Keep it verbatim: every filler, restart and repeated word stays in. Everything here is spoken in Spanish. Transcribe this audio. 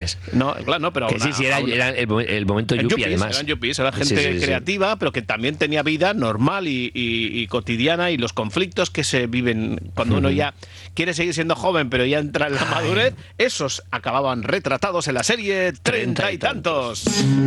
yuppies. No, claro, no, pero... Que una, sí, sí, era, una, era el, el momento yuppie, yuppies, además. Eran yuppies, era gente sí, sí, creativa, sí. pero que también tenía vida normal y, y, y cotidiana, y los conflictos que se viven cuando uno ya quiere seguir siendo joven, pero ya entra en la madurez, esos acababan retratados en la serie Treinta y Tantos.